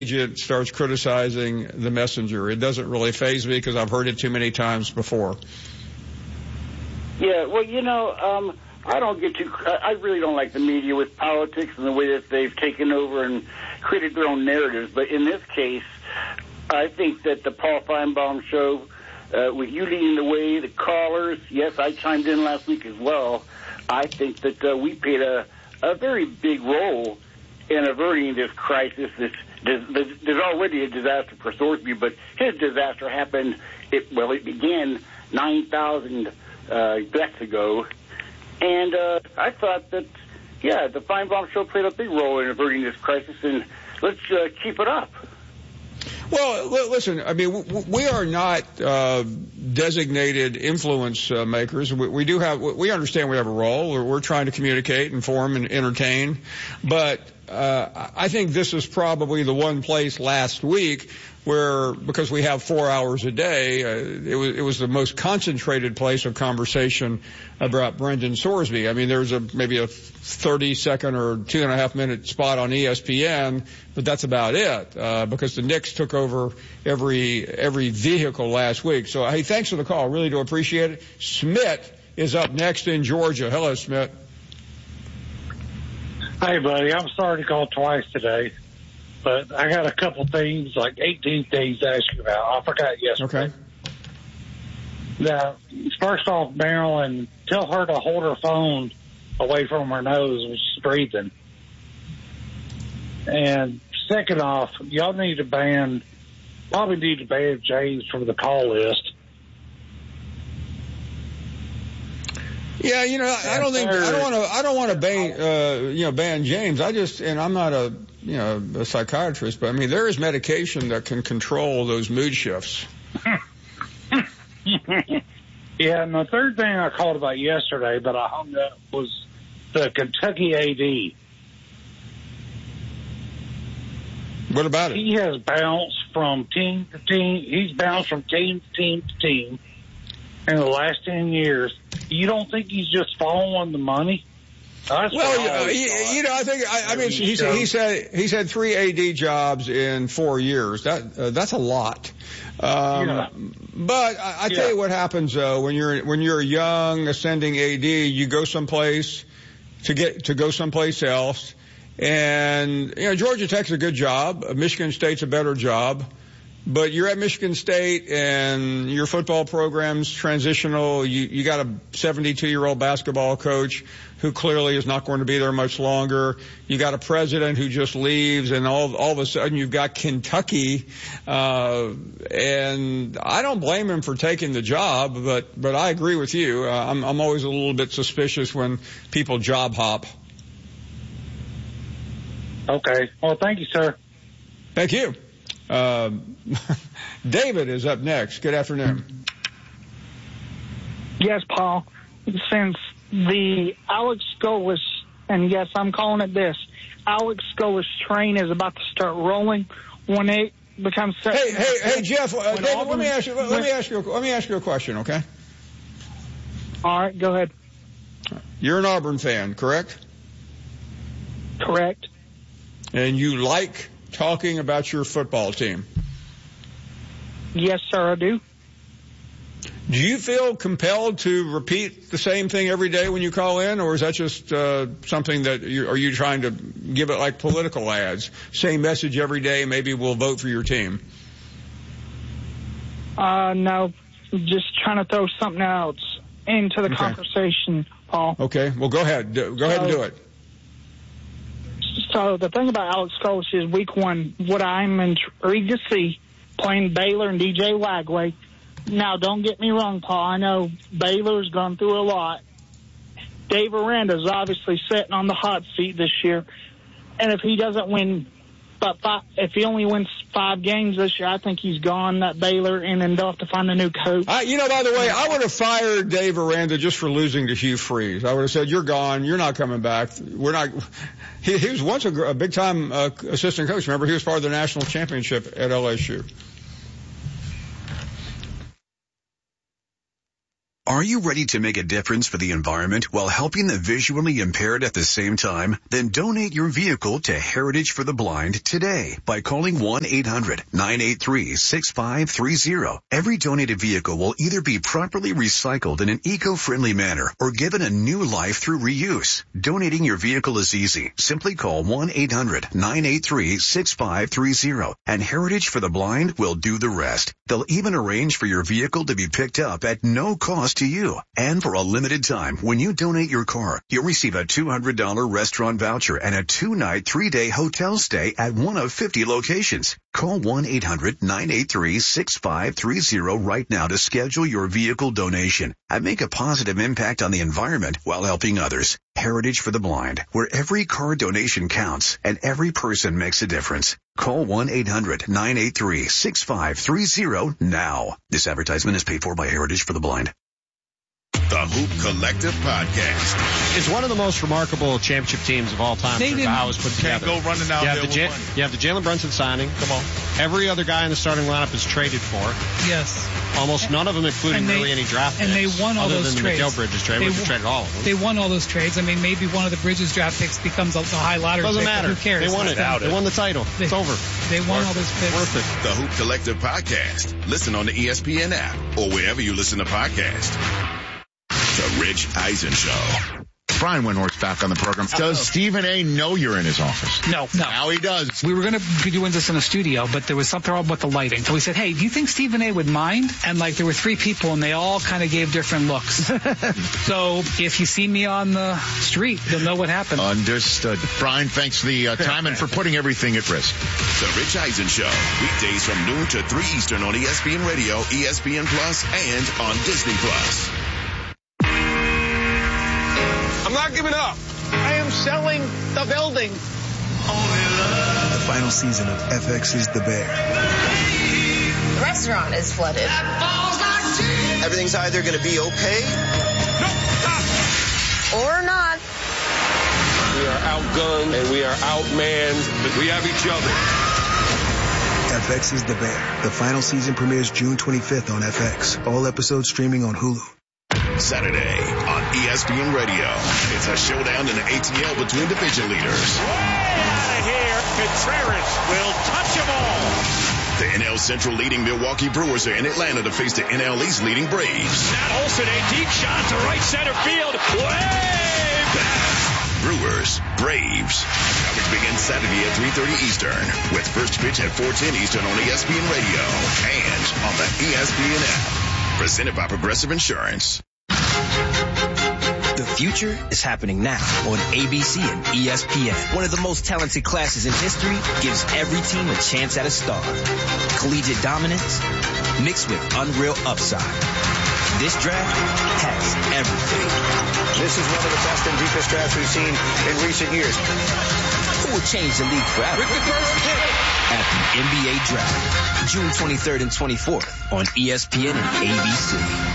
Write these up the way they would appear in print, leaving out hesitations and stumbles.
agent starts criticizing the messenger. It doesn't really faze me because I've heard it too many times before. Yeah, well, I really don't like the media with politics and the way that they've taken over and created their own narratives. But in this case, I think that the Paul Feinbaum show, with you leading the way, the callers, yes, I chimed in last week as well. I think that we played a very big role in averting this crisis. There's already a disaster for Thorsby, but his disaster happened, it began 9,000 deaths ago. And I thought that, the Feinbaum show played a big role in averting this crisis, and let's keep it up. Well, listen, I mean, we are not designated influence makers. We understand we have a role. We're trying to communicate, inform, and entertain. But I think this is probably the one place last week where, because we have 4 hours a day, it was the most concentrated place of conversation about Brendan Thorsby. I mean, there's maybe a 30-second or 2.5-minute spot on ESPN, but that's about it, because the Knicks took over every vehicle last week. So, hey, thanks for the call. Really do appreciate it. Smith is up next in Georgia. Hello, Smith. Hey, buddy. I'm sorry to call twice today, but I got a couple things, like 18 things to ask you about. I forgot yesterday. Okay. Now, first off, Marilyn, tell her to hold her phone away from her nose when she's breathing. And second off, y'all probably need to ban James from the call list. Yeah, I don't want to ban James. I'm not a psychiatrist, but I mean, there is medication that can control those mood shifts. Yeah, and the third thing I called about yesterday, but I hung up, was the Kentucky AD. What about it? He has bounced from team to team. He's bounced from team to team to team in the last 10 years. You don't think he's just following the money? I think he's had 3 AD jobs in 4 years. That's a lot. But I tell you what happens though, when you're a young ascending AD, you go someplace to go someplace else. And, Georgia Tech's a good job. Michigan State's a better job. But you're at Michigan State and your football program's transitional. You got a 72-year-old basketball coach who clearly is not going to be there much longer. You got a president who just leaves, and all of a sudden you've got Kentucky. And I don't blame him for taking the job, but I agree with you. I'm always a little bit suspicious when people job hop. Okay. Well, thank you, sir. Thank you. David is up next. Good afternoon. Yes, Paul. Since the Alex Golesh, and yes, I'm calling it this, Alex Golesh train is about to start rolling when it becomes. Hey, Jeff. David, let me ask you a question, okay? All right, go ahead. You're an Auburn fan, correct? Correct. And you like talking about your football team? Yes, sir, I do. Do you feel compelled to repeat the same thing every day when you call in, or is that just something that are you trying to give it like political ads? Same message every day, maybe we'll vote for your team. No, just trying to throw something else into the conversation, Paul. Okay, well, go ahead. Go ahead and do it. So the thing about Alex Golesh is week one, what I'm intrigued to see, playing Baylor and DJ Wagway. Now, don't get me wrong, Paul. I know Baylor's gone through a lot. Dave Aranda's obviously sitting on the hot seat this year. And if he doesn't win, if he only wins 5 games this year, I think he's gone, that Baylor, and then they'll have to find a new coach. By the way, I would have fired Dave Aranda just for losing to Hugh Freeze. I would have said, you're gone. You're not coming back. We're not. He was once a big-time assistant coach. Remember, he was part of the national championship at LSU. Are you ready to make a difference for the environment while helping the visually impaired at the same time? Then donate your vehicle to Heritage for the Blind today by calling 1-800-983-6530. Every donated vehicle will either be properly recycled in an eco-friendly manner or given a new life through reuse. Donating your vehicle is easy. Simply call 1-800-983-6530 and Heritage for the Blind will do the rest. They'll even arrange for your vehicle to be picked up at no cost to you. And for a limited time, when you donate your car, you'll receive a $200 restaurant voucher and a 2-night, 3-day hotel stay at one of 50 locations. Call 1-800-983-6530 right now to schedule your vehicle donation and make a positive impact on the environment while helping others. Heritage for the Blind, where every car donation counts and every person makes a difference. Call 1-800-983-6530 now. This advertisement is paid for by Heritage for the Blind. The Hoop Collective Podcast. It's one of the most remarkable championship teams of all time. How it was put together. Can't go running out there with one. You have the Jalen Brunson signing. Come on. Every other guy in the starting lineup is traded for. Yes. Almost none of them, including really any draft picks. And they won all those trades. Other than the Mikal Bridges trade, which traded all of them. They won all those trades. I mean, maybe one of the Bridges draft picks becomes a high lottery pick. Doesn't matter. Who cares? They won it. They won the title. It's over. They won all those picks. Worth it. The Hoop Collective Podcast. Listen on the ESPN app or wherever you listen to podcasts. The Rich Eisen Show. Brian Windhorst back on the program. Does Stephen A. know you're in his office? No. Now he does. We were going to be doing this in a studio, but there was something wrong with the lighting. So we said, hey, do you think Stephen A. would mind? And there were 3 people, and they all kind of gave different looks. So if you see me on the street, you'll know what happened. Understood. Brian, thanks for the time and for putting everything at risk. The Rich Eisen Show. Weekdays from noon to 3 Eastern on ESPN Radio, ESPN Plus, and on Disney Plus. I'm not giving up. I am selling the building. The final season of FX is The Bear. The restaurant is flooded. Everything's either going to be okay or not. We are outgunned and we are outmanned, but we have each other. FX is The Bear. The final season premieres June 25th on FX. All episodes streaming on Hulu. Saturday on ESPN Radio. It's a showdown in the ATL between division leaders. Way out of here. Contreras will touch them all. The NL Central leading Milwaukee Brewers are in Atlanta to face the NL East leading Braves. Matt Olson, a deep shot to right center field. Way back. Brewers, Braves. Coverage begins Saturday at 3:30 Eastern with first pitch at 4:10 Eastern on ESPN Radio and on the ESPN app. Presented by Progressive Insurance. The future is happening now on ABC and ESPN. One of the most talented classes in history gives every team a chance at a star. Collegiate dominance mixed with unreal upside. This draft has everything. This is one of the best and deepest drafts we've seen in recent years. Who will change the league forever? With the first pick at the NBA Draft, June 23rd and 24th on ESPN and ABC.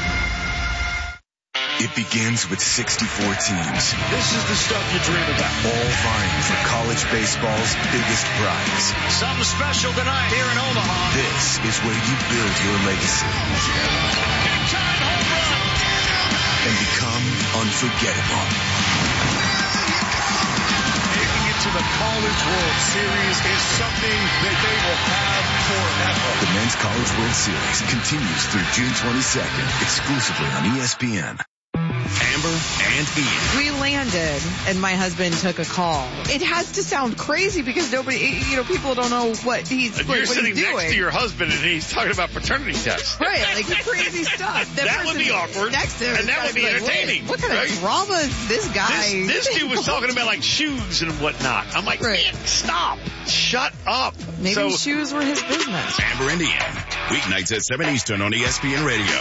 It begins with 64 teams. This is the stuff you dream about. All vying for college baseball's biggest prize. Something special tonight here in Omaha. This is where you build your legacy. Big time home run. And become unforgettable. Making it to the College World Series is something that they will have forever. The Men's College World Series continues through June 22nd, exclusively on ESPN. Amber and Ian. We landed, and my husband took a call. It has to sound crazy because nobody, people don't know what he's doing. You're sitting next to your husband, and he's talking about paternity tests. Right, crazy stuff. That would be awkward, next to him and that would be entertaining. What kind of drama is this guy? This dude was talking about shoes and whatnot. I'm like, man, stop. Shut up. Maybe shoes were his business. Amber and Ian. Weeknights at 7 Eastern on ESPN Radio.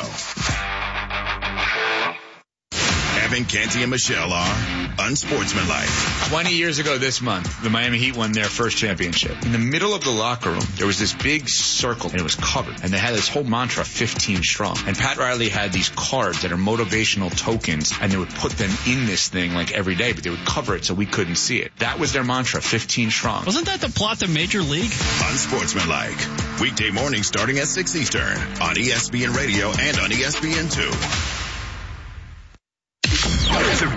Evan, Canty, and Michelle are unsportsmanlike. 20 years ago this month, the Miami Heat won their first championship. In the middle of the locker room, there was this big circle, and it was covered. And they had this whole mantra, 15 strong. And Pat Riley had these cards that are motivational tokens, and they would put them in this thing every day, but they would cover it so we couldn't see it. That was their mantra, 15 strong. Wasn't that the plot to Major League? Unsportsmanlike. Weekday mornings starting at 6 Eastern on ESPN Radio and on ESPN2.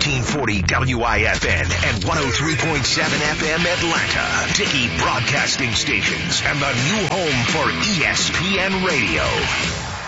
1440 WIFN and 103.7 FM Atlanta. Dickey Broadcasting Stations and the new home for ESPN Radio.